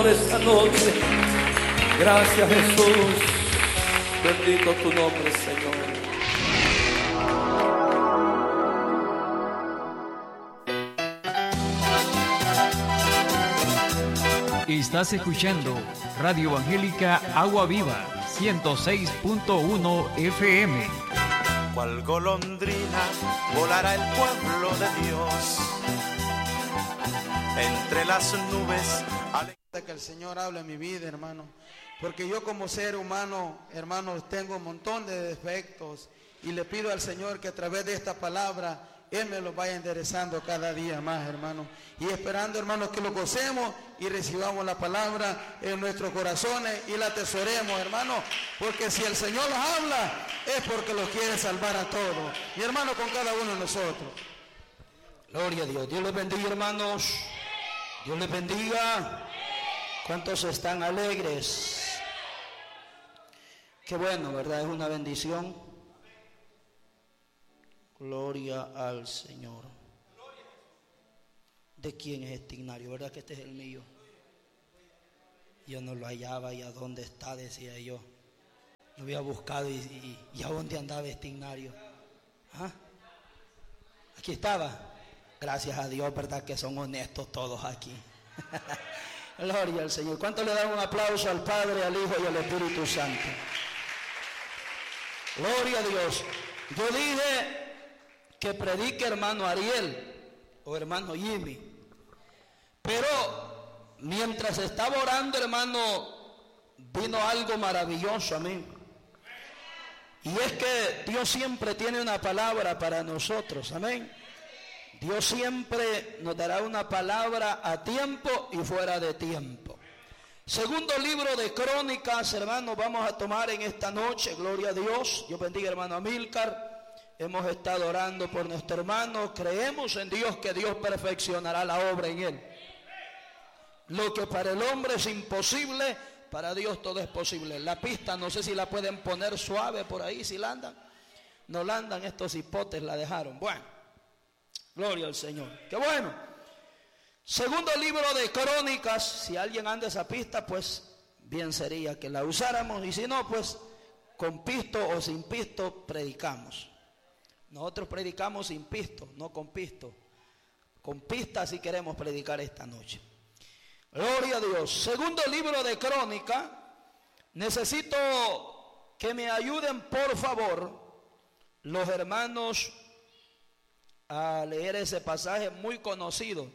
Esta noche, gracias Jesús, bendito tu nombre, Señor. Estás escuchando Radio Evangélica Agua Viva 106.1 FM. Cual golondrina volará el pueblo de Dios entre las nubes. Que el Señor hable en mi vida, hermano, porque yo como ser humano, hermano, tengo un montón de defectos y le pido al Señor que a través de esta palabra Él me lo vaya enderezando cada día más, hermano, y esperando, hermanos, que lo gocemos y recibamos la palabra en nuestros corazones y la atesoremos, hermano, porque si el Señor los habla es porque los quiere salvar a todos, y hermano, con cada uno de nosotros. Gloria a Dios. Dios les bendiga, hermanos. Dios les bendiga. ¿Cuántos están alegres? Qué bueno, ¿verdad? Es una bendición. Gloria al Señor. ¿De quién es este ignario? ¿Verdad que este es el mío? Yo no lo hallaba y a dónde está, decía yo. Lo había buscado y a dónde andaba este ignario. ¿Ah? Aquí estaba. Gracias a Dios, ¿verdad? Que son honestos todos aquí. Gloria al Señor. ¿Cuánto le dan un aplauso al Padre, al Hijo y al Espíritu Santo? Gloria a Dios. Yo dije que predique hermano Ariel o hermano Jimmy, pero mientras estaba orando, hermano, vino algo maravilloso a mí. Y es que Dios siempre tiene una palabra para nosotros, amén. Dios siempre nos dará una palabra a tiempo y fuera de tiempo. Segundo libro de Crónicas, hermanos, vamos a tomar en esta noche, gloria a Dios. Dios bendiga, hermano Amílcar. Hemos estado orando por nuestro hermano. Creemos en Dios que Dios perfeccionará la obra en él. Lo que para el hombre es imposible, para Dios todo es posible. La pista, no sé si la pueden poner suave por ahí, si la andan. No la andan, estos hipotes la dejaron. Bueno. Gloria al Señor. Qué bueno. Segundo libro de Crónicas. Si alguien anda esa pista, pues bien sería que la usáramos. Y si no, pues con pisto o sin pisto predicamos. Nosotros predicamos sin pisto, no con pisto. Con pista si queremos predicar esta noche. Gloria a Dios. Segundo libro de Crónicas. Necesito que me ayuden, por favor, los hermanos a leer ese pasaje muy conocido.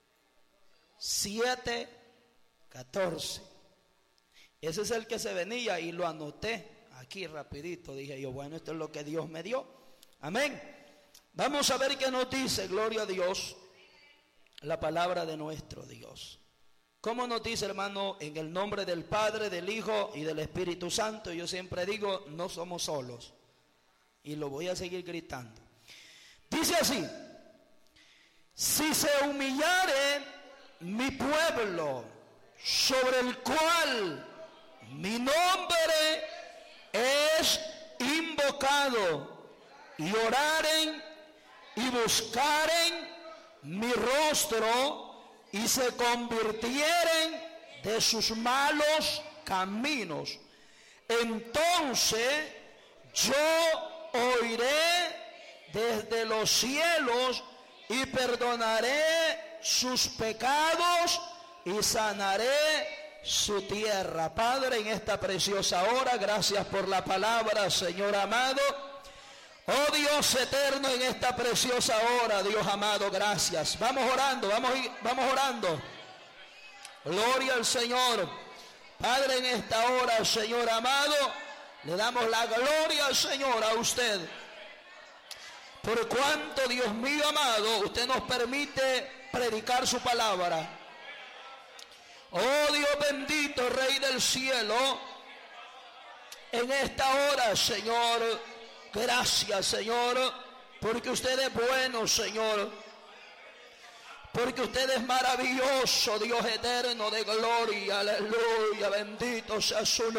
7:14. Ese es el que se venía y lo anoté aquí rapidito. Dije yo, bueno, esto es lo que Dios me dio. Amén. Vamos a ver qué nos dice, gloria a Dios, la palabra de nuestro Dios. ¿Cómo nos dice, hermano? En el nombre del Padre, del Hijo y del Espíritu Santo. Yo siempre digo, no somos solos. Y lo voy a seguir gritando. Dice así: si se humillare mi pueblo, sobre el cual mi nombre es invocado, y oraren y buscaren mi rostro, y se convirtieren de sus malos caminos, entonces yo oiré desde los cielos y perdonaré sus pecados y sanaré su tierra. Padre, en esta preciosa hora, gracias por la palabra, Señor amado. Oh Dios eterno, en esta preciosa hora, Dios amado, gracias. Vamos orando, vamos orando. Gloria al Señor. Padre, en esta hora, Señor amado, le damos la gloria al Señor, a usted. Por cuanto, Dios mío amado, usted nos permite predicar su palabra. Oh Dios bendito, Rey del cielo, en esta hora, Señor, gracias, Señor, porque usted es bueno, Señor, porque usted es maravilloso, Dios eterno de gloria, aleluya, bendito sea su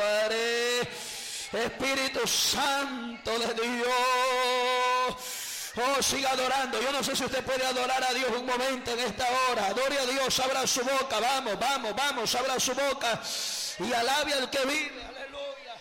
nombre. Espíritu Santo de Dios, Oh, siga adorando. Yo no sé si usted puede adorar a Dios un momento en esta hora. Adore a Dios, abra su boca. Vamos, vamos, vamos, abra su boca y alabe al que vive. Aleluya.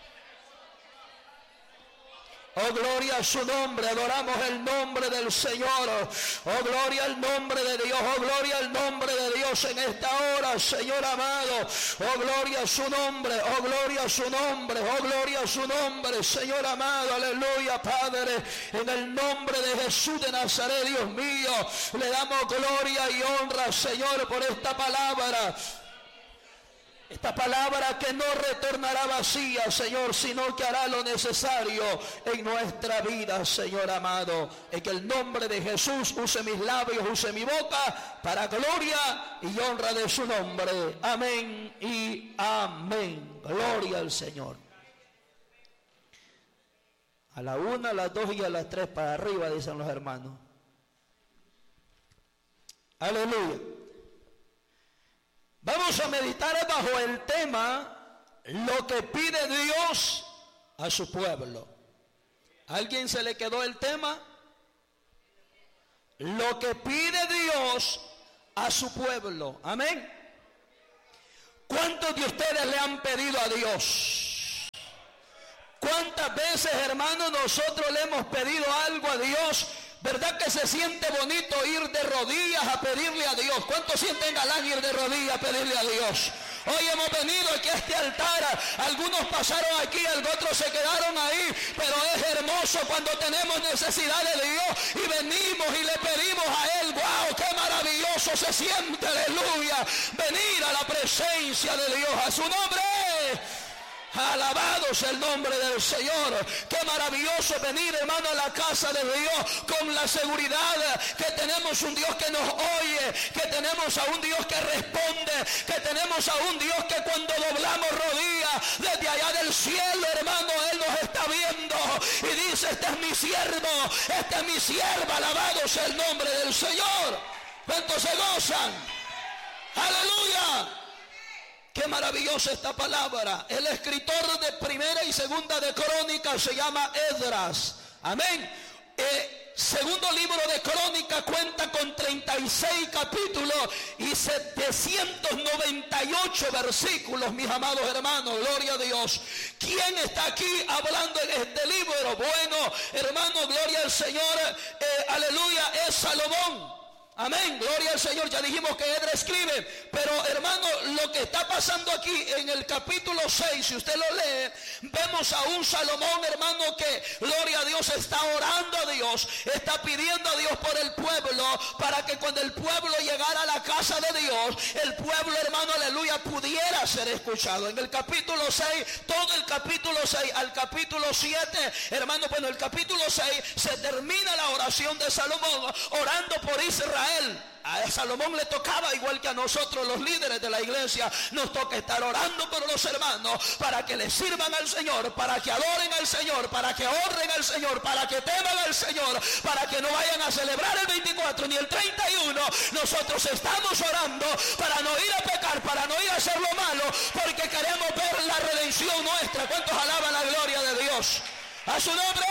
Oh, gloria a su nombre. Adoramos el nombre del Señor. Oh, gloria al nombre de Dios. Oh, gloria al nombre de Dios en esta hora, Señor amado. Oh, gloria a su nombre. Oh, gloria a su nombre. Oh, gloria a su nombre, Señor amado. Aleluya, Padre. En el nombre de Jesús de Nazaret, Dios mío, le damos gloria y honra, Señor, por esta palabra. Esta palabra que no retornará vacía, Señor, sino que hará lo necesario en nuestra vida, Señor amado. En que el nombre de Jesús use mis labios, use mi boca, para gloria y honra de su nombre. Amén y amén. Gloria al Señor. A la 1, a las 2 y a las 3 para arriba, dicen los hermanos. Aleluya. Vamos a meditar bajo el tema lo que pide Dios a su pueblo. ¿A alguien se le quedó el tema? Lo que pide Dios a su pueblo. Amén. ¿Cuántos de ustedes le han pedido a Dios? ¿Cuántas veces, hermanos, nosotros le hemos pedido algo a Dios? ¿Verdad que se siente bonito ir de rodillas a pedirle a Dios? ¿Cuántos sienten galán ir de rodillas a pedirle a Dios? Hoy hemos venido aquí a este altar, algunos pasaron aquí, otros se quedaron ahí, pero es hermoso cuando tenemos necesidad de Dios y venimos y le pedimos a Él. ¡Wow! ¡Qué maravilloso se siente! ¡Aleluya! Venir a la presencia de Dios, a su nombre. Alabado sea el nombre del Señor. Qué maravilloso venir, hermano, a la casa de Dios con la seguridad que tenemos un Dios que nos oye, que tenemos a un Dios que responde, que tenemos a un Dios que cuando doblamos rodillas desde allá del cielo, hermano, Él nos está viendo y dice: este es mi siervo, esta es mi sierva. Alabado sea el nombre del Señor. ¿Cuántos se gozan? Aleluya. Qué maravillosa esta palabra. El escritor de Primera y Segunda de Crónicas se llama Esdras. Amén. Segundo libro de Crónicas cuenta con 36 capítulos y 798 versículos, mis amados hermanos. Gloria a Dios. ¿Quién está aquí hablando en este libro? Bueno, hermano, gloria al Señor. Aleluya, es Salomón. Amén, gloria al Señor. Ya dijimos que Esdras escribe, pero hermano, lo que está pasando aquí en el capítulo 6, si usted lo lee, vemos a un Salomón, hermano, que, gloria a Dios, está orando a Dios, está pidiendo a Dios por el pueblo, para que cuando el pueblo llegara a la casa de Dios, el pueblo, hermano, aleluya, pudiera ser escuchado. En el capítulo 6, todo el capítulo 6 al capítulo 7, hermano, bueno, el capítulo 6 se termina la oración de Salomón orando por Israel. A Salomón le tocaba, igual que a nosotros los líderes de la iglesia, nos toca estar orando por los hermanos para que le sirvan al Señor, para que adoren al Señor, para que honren al Señor, para que teman al Señor, para que no vayan a celebrar el 24 ni el 31. Nosotros estamos orando para no ir a pecar, para no ir a hacer lo malo, porque queremos ver la redención nuestra. ¿Cuántos alaban la gloria de Dios? A su nombre.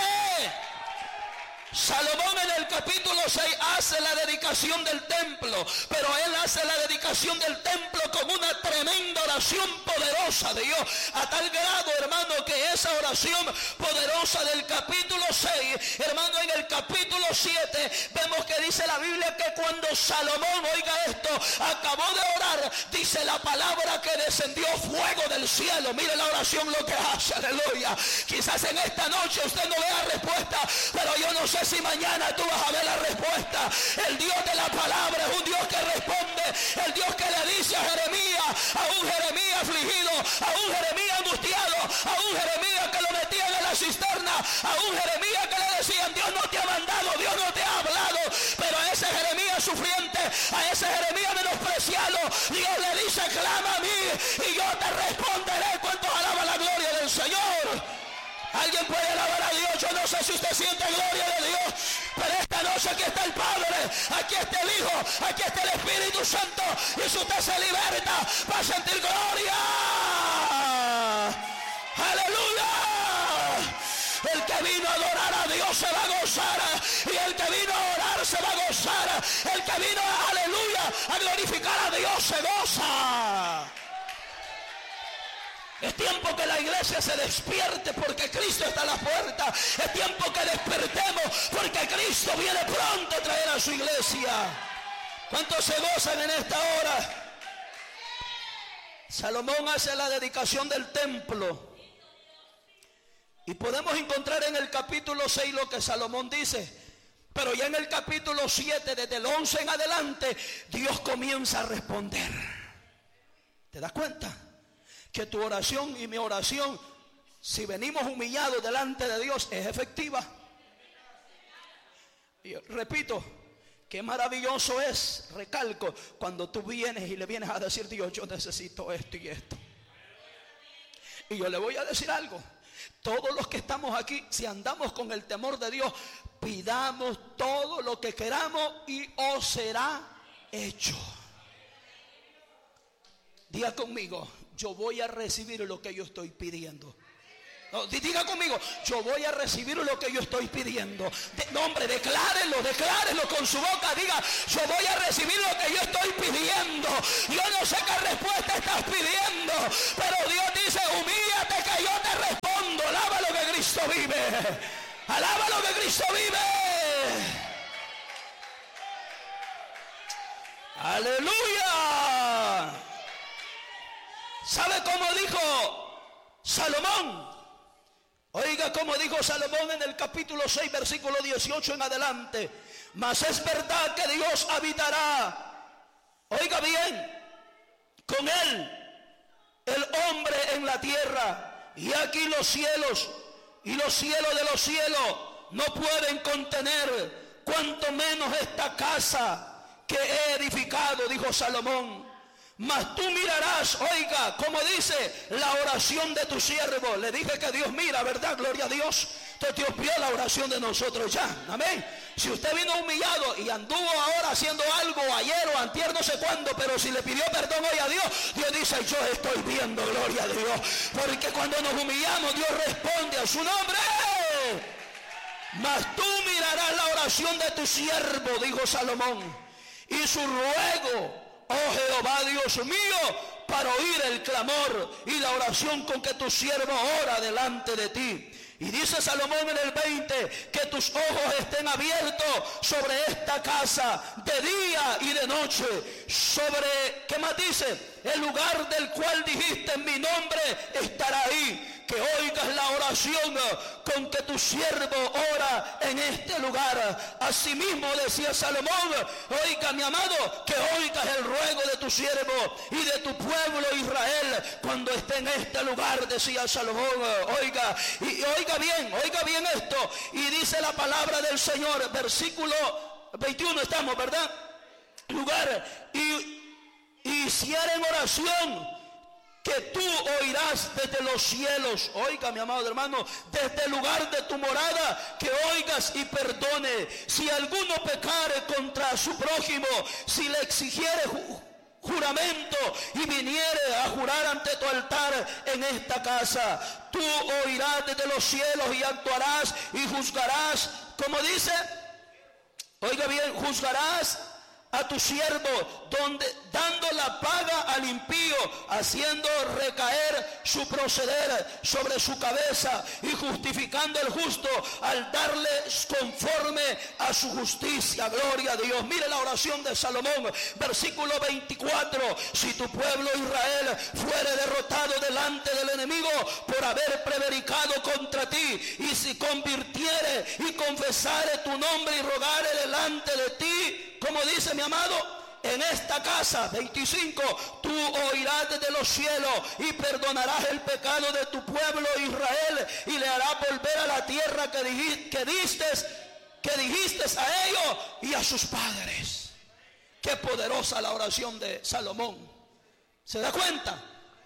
Salomón en el capítulo 6 hace la dedicación del templo, pero él hace la dedicación del templo con una tremenda oración poderosa de Dios, a tal grado, hermano, que esa oración poderosa del capítulo 6, hermano, en el capítulo 7 vemos que dice la Biblia que cuando Salomón, oiga esto, acabó de orar, dice la palabra que descendió fuego del cielo. Mire la oración lo que hace, aleluya. Quizás en esta noche usted no vea respuesta, pero yo no sé si mañana tú vas a ver la respuesta. El Dios de la palabra es un Dios que responde, el Dios que le dice a Jeremías, a un Jeremías afligido, a un Jeremías angustiado, a un Jeremías que lo metían en la cisterna, a un Jeremías que le decían: Dios no te ha mandado, Dios no te ha hablado, pero a ese Jeremías sufriente, a ese Jeremías menospreciado, Dios le dice: clama a mí y yo te responderé. ¿Cuántos alaban la gloria del Señor? ¿Alguien puede alabar a Dios? Yo no sé si usted siente gloria de Dios, pero esta noche aquí está el Padre, aquí está el Hijo, aquí está el Espíritu Santo, y si usted se liberta va a sentir gloria. ¡Aleluya! El que vino a adorar a Dios se va a gozar. Y el que vino a orar se va a gozar. El que vino, aleluya, a glorificar a Dios se goza. Es tiempo que la iglesia se despierte porque Cristo está a la puerta. Es tiempo que despertemos porque Cristo viene pronto a traer a su iglesia. ¿Cuántos se gozan en esta hora? Salomón hace la dedicación del templo. Y podemos encontrar en el capítulo 6 lo que Salomón dice. Pero ya en el capítulo 7, desde el 11 en adelante, Dios comienza a responder. ¿Te das cuenta? Que tu oración y mi oración, si venimos humillados delante de Dios, es efectiva. Y repito, qué maravilloso es, recalco, cuando tú vienes y le vienes a decir: Dios, yo necesito esto y esto. Y yo le voy a decir algo: todos los que estamos aquí, si andamos con el temor de Dios, pidamos todo lo que queramos y os será hecho. Diga conmigo: yo voy a recibir lo que yo estoy pidiendo. No, diga conmigo: yo voy a recibir lo que yo estoy pidiendo. Hombre, declárelo con su boca. Diga: yo voy a recibir lo que yo estoy pidiendo. Yo no sé qué respuesta estás pidiendo, pero Dios dice: humíllate que yo te respondo. Alaba lo que Cristo vive. Alaba lo que Cristo vive. Aleluya. ¿Sabe cómo dijo Salomón? Oiga cómo dijo Salomón en el capítulo 6, versículo 18 en adelante. Mas es verdad que Dios habitará, oiga bien, con él el hombre en la tierra. Y aquí los cielos y los cielos de los cielos no pueden contener, cuanto menos esta casa que he edificado, dijo Salomón. Mas tú mirarás, oiga, como dice, la oración de tu siervo. Le dije que Dios mira, ¿verdad? Gloria a Dios. Entonces Dios vio la oración de nosotros ya, amén. Si usted vino humillado y anduvo ahora haciendo algo ayer o antier, no sé cuándo, pero si le pidió perdón hoy a Dios, Dios dice: yo estoy viendo, gloria a Dios. Porque cuando nos humillamos, Dios responde a su nombre. Mas tú mirarás la oración de tu siervo, dijo Salomón, y su ruego, oh Jehová Dios mío, para oír el clamor y la oración con que tu siervo ora delante de ti. Y dice Salomón en el 20, que tus ojos estén abiertos sobre esta casa de día y de noche. Sobre, ¿qué más dice? El lugar del cual dijiste: mi nombre estará ahí. Que oigas la oración con que tu siervo ora en este lugar. Asimismo decía Salomón: oiga, mi amado, que oigas el ruego de tu siervo y de tu pueblo Israel cuando esté en este lugar, decía Salomón. Oiga, y oiga bien esto. Y dice la palabra del Señor, versículo 21 estamos, ¿verdad? Lugar, y hicieren oración, que tú oirás desde los cielos. Oiga, mi amado hermano, desde el lugar de tu morada, que oigas y perdone. Si alguno pecare contra su prójimo, si le exigiere juramento y viniere a jurar ante tu altar en esta casa, tú oirás desde los cielos y actuarás y juzgarás. ¿Cómo dice? Oiga bien, juzgarás a tu siervo, dando la paga al impío, haciendo recaer su proceder sobre su cabeza, y justificando el justo al darle conforme a su justicia. Gloria a Dios. Mire la oración de Salomón, versículo 24. Si tu pueblo Israel fuere derrotado delante del enemigo por haber prevaricado contra ti, y si convirtiere y confesare tu nombre y rogare delante de ti, como dice mi amado, en esta casa, 25, tú oirás desde los cielos y perdonarás el pecado de tu pueblo Israel, y le harás volver a la tierra que dijiste a ellos y a sus padres. Qué poderosa la oración de Salomón. ¿Se da cuenta?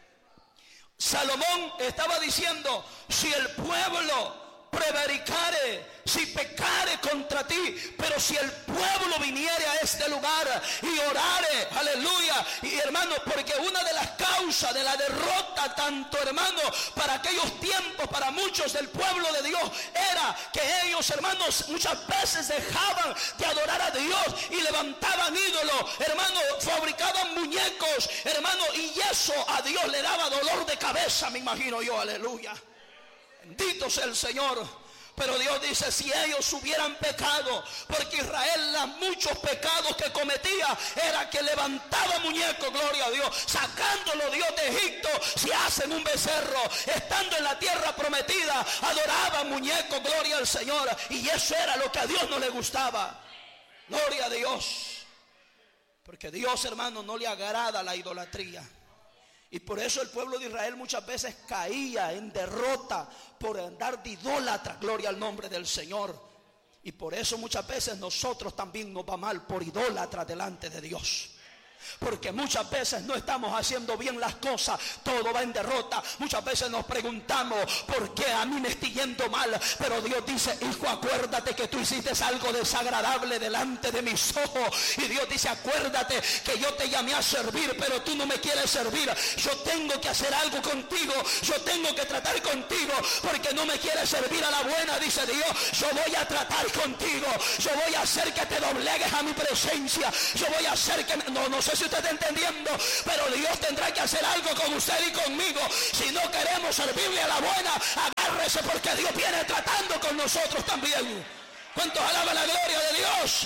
Salomón estaba diciendo: si el pueblo prevaricare, si pecare contra ti, pero si el pueblo viniere a este lugar y orare, aleluya. Y hermano, porque una de las causas causa de la derrota, tanto hermano, para aquellos tiempos, para muchos del pueblo de Dios, era que ellos, hermanos, muchas veces dejaban de adorar a Dios y levantaban ídolos, hermano, fabricaban muñecos, hermano, y eso a Dios le daba dolor de cabeza, me imagino yo, aleluya. Bendito sea el Señor. Pero Dios dice, si ellos hubieran pecado, porque Israel, los muchos pecados que cometía era que levantaba muñecos, gloria a Dios, sacándolo Dios de Egipto. Si hacen un becerro, estando en la tierra prometida, adoraban muñecos, gloria al Señor, y eso era lo que a Dios no le gustaba. Gloria a Dios, porque Dios, hermano, no le agrada la idolatría. Y por eso el pueblo de Israel muchas veces caía en derrota por andar de idólatra, gloria al nombre del Señor. Y por eso muchas veces nosotros también nos va mal por idólatra delante de Dios. Porque muchas veces no estamos haciendo bien las cosas, todo va en derrota. Muchas veces nos preguntamos, ¿por qué a mí me estoy yendo mal? Pero Dios dice, hijo, acuérdate que tú hiciste algo desagradable delante de mis ojos. Y Dios dice, acuérdate que yo te llamé a servir, pero tú no me quieres servir. Yo tengo que hacer algo contigo, yo tengo que tratar contigo, porque no me quieres servir a la buena, dice Dios. Yo voy a tratar contigo, yo voy a hacer que te doblegues a mi presencia, yo voy a hacer que... No sé si usted está entendiendo, pero Dios tendrá que hacer algo con usted y conmigo. Si no queremos servirle a la buena, agárrese, porque Dios viene tratando con nosotros también. ¿Cuántos alaban la gloria de Dios?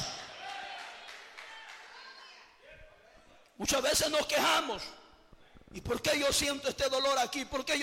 Muchas veces nos quejamos. ¿Y por qué yo siento este dolor aquí? ¿Por qué yo